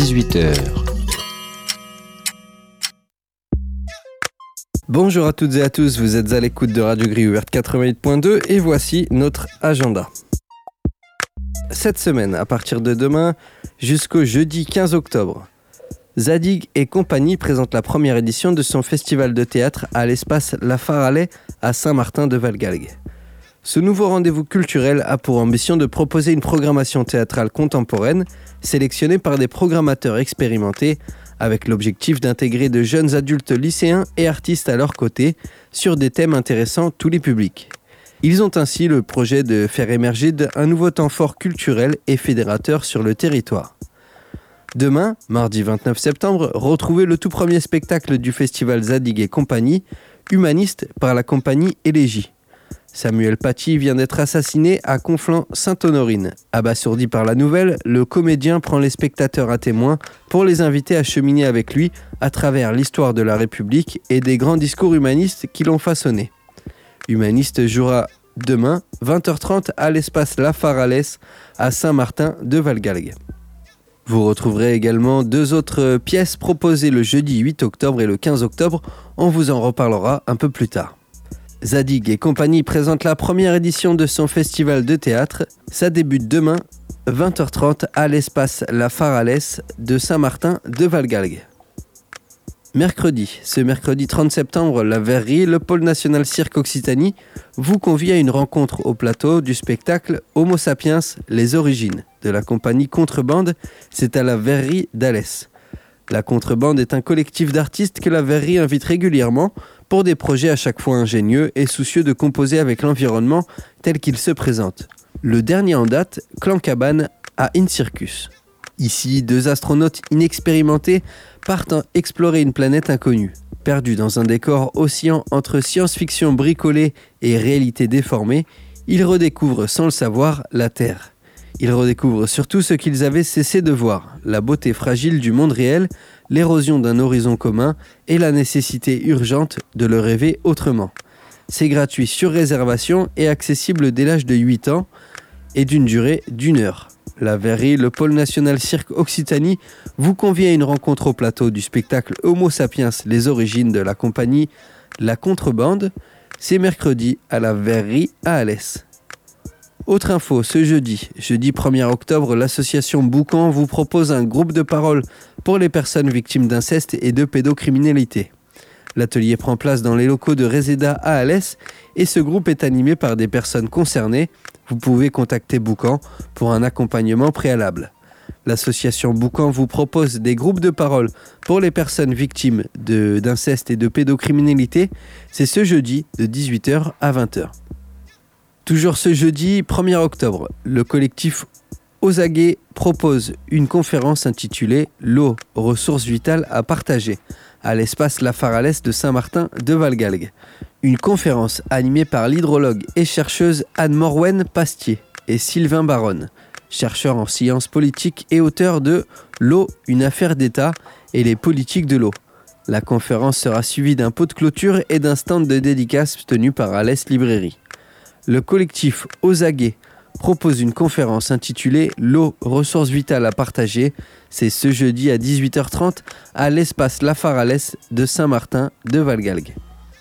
18h. Bonjour à toutes et à tous, vous êtes à l'écoute de Radio Gris Ouverte 88.2 et voici notre agenda. Cette semaine, à partir de demain jusqu'au jeudi 15 octobre, Zadig et compagnie présentent la première édition de son festival de théâtre à l'espace La Faralais à Saint-Martin-de-Valgalgues. Ce nouveau rendez-vous culturel a pour ambition de proposer une programmation théâtrale contemporaine sélectionnée par des programmateurs expérimentés avec l'objectif d'intégrer de jeunes adultes lycéens et artistes à leur côté sur des thèmes intéressant tous les publics. Ils ont ainsi le projet de faire émerger un nouveau temps fort culturel et fédérateur sur le territoire. Demain, mardi 29 septembre, retrouvez le tout premier spectacle du festival Zadig et compagnie, Humaniste par la compagnie Élégie. Samuel Paty vient d'être assassiné à Conflans-Sainte-Honorine. Abasourdi par la nouvelle, le comédien prend les spectateurs à témoin pour les inviter à cheminer avec lui à travers l'histoire de la République et des grands discours humanistes qui l'ont façonné. Humaniste jouera demain, 20h30, à l'espace La Faralais à Saint-Martin-de-Valgalgues. Vous retrouverez également deux autres pièces proposées le jeudi 8 octobre et le 15 octobre. On vous en reparlera un peu plus tard. Zadig et compagnie présente la première édition de son festival de théâtre. Ça débute demain, 20h30, à l'espace La Faralais de Saint-Martin-de-Valgalgues. Ce mercredi 30 septembre, la Verrerie, le pôle national Cirque Occitanie, vous convie à une rencontre au plateau du spectacle Homo sapiens, les origines, de la compagnie Contrebande. C'est à la Verrerie d'Alès. La Contrebande est un collectif d'artistes que la Verrerie invite régulièrement pour des projets à chaque fois ingénieux et soucieux de composer avec l'environnement tel qu'il se présente. Le dernier en date, Clan Cabane à Incircus. Ici, deux astronautes inexpérimentés partent explorer une planète inconnue. Perdus dans un décor oscillant entre science-fiction bricolée et réalité déformée, ils redécouvrent sans le savoir la Terre. Ils redécouvrent surtout ce qu'ils avaient cessé de voir, la beauté fragile du monde réel, l'érosion d'un horizon commun et la nécessité urgente de le rêver autrement. C'est gratuit sur réservation et accessible dès l'âge de 8 ans et d'une durée d'1 heure. La Verrerie, le pôle national Cirque Occitanie, vous convie à une rencontre au plateau du spectacle Homo sapiens, les origines de la compagnie La Contrebande. C'est mercredi à la Verrerie à Alès. Autre info, ce jeudi 1er octobre, l'association Boucan vous propose un groupe de parole pour les personnes victimes d'inceste et de pédocriminalité. L'atelier prend place dans les locaux de Reseda à Alès et ce groupe est animé par des personnes concernées. Vous pouvez contacter Boucan pour un accompagnement préalable. L'association Boucan vous propose des groupes de parole pour les personnes victimes d'inceste et de pédocriminalité. C'est ce jeudi de 18h à 20h. Toujours ce jeudi 1er octobre, le collectif Ozagué propose une conférence intitulée « L'eau, ressources vitales à partager » à l'espace La Faralais de Saint-Martin-de-Valgalgues. Une conférence animée par l'hydrologue et chercheuse Anne-Morwen Pastier et Sylvain Baronne, chercheur en sciences politiques et auteur de « L'eau, une affaire d'État et les politiques de l'eau ». La conférence sera suivie d'un pot de clôture et d'un stand de dédicace tenu par Alès Librairie. Le collectif Ozagué propose une conférence intitulée « L'eau, ressources vitales à partager ». C'est ce jeudi à 18h30 à l'espace La Faralais de Saint-Martin-de-Valgalgues.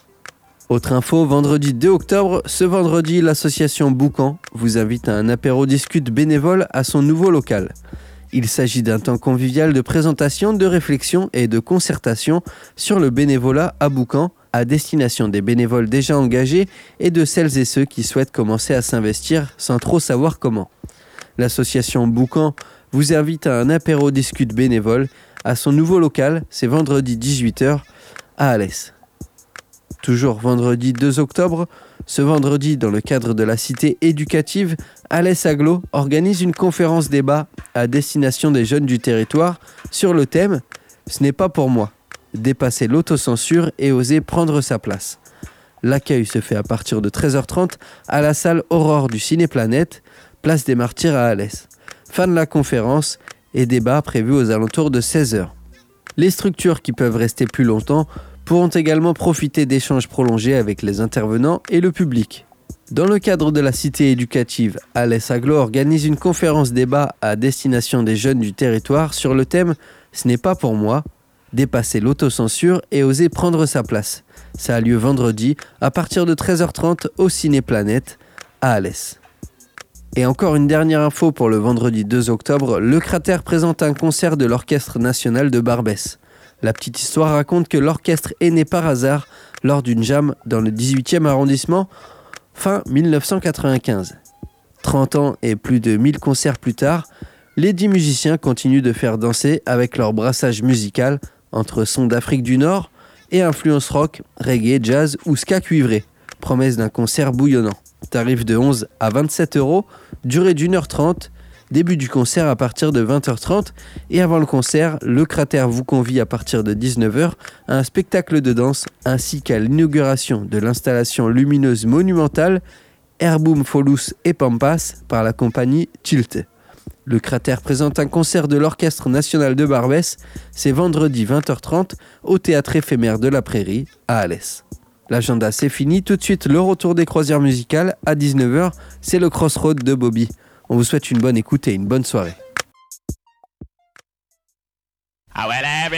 Autre info, vendredi 2 octobre, ce vendredi, l'association Boucan vous invite à un apéro-discute bénévole à son nouveau local. Il s'agit d'un temps convivial de présentation, de réflexion et de concertation sur le bénévolat à Boucan, à destination des bénévoles déjà engagés et de celles et ceux qui souhaitent commencer à s'investir sans trop savoir comment. L'association Boucan vous invite à un apéro-discute bénévole à son nouveau local, c'est vendredi 18h à Alès. Toujours vendredi 2 octobre, ce vendredi, dans le cadre de la cité éducative, Alès Aglo organise une conférence débat à destination des jeunes du territoire sur le thème « Ce n'est pas pour moi ». Dépasser l'autocensure et oser prendre sa place. L'accueil se fait à partir de 13h30 à la salle Aurore du Ciné-Planète, place des Martyrs à Alès. Fin de la conférence et débat prévus aux alentours de 16h. Les structures qui peuvent rester plus longtemps pourront également profiter d'échanges prolongés avec les intervenants et le public. Dans le cadre de la cité éducative, Alès Aglo organise une conférence débat à destination des jeunes du territoire sur le thème « Ce n'est pas pour moi », dépasser l'autocensure et oser prendre sa place. Ça a lieu vendredi à partir de 13h30 au Ciné Planète à Alès. Et encore une dernière info pour le vendredi 2 octobre, le Cratère présente un concert de l'Orchestre National de Barbès. La petite histoire raconte que l'orchestre est né par hasard lors d'une jam dans le 18e arrondissement fin 1995. 30 ans et plus de 1000 concerts plus tard, les 10 musiciens continuent de faire danser avec leur brassage musical entre sons d'Afrique du Nord et influences rock, reggae, jazz ou ska cuivré. Promesse d'un concert bouillonnant. Tarif de 11 à 27 €, durée d'1h30, début du concert à partir de 20h30 et avant le concert, le Cratère vous convie à partir de 19h à un spectacle de danse ainsi qu'à l'inauguration de l'installation lumineuse monumentale Airboom Folus et Pampas par la compagnie Tilt. Le Cratère présente un concert de l'Orchestre National de Barbès, c'est vendredi 20h30 au Théâtre éphémère de la Prairie à Alès. L'agenda c'est fini, tout de suite le retour des croisières musicales à 19h, c'est le Crossroad de Bobby. On vous souhaite une bonne écoute et une bonne soirée. Ah ouais,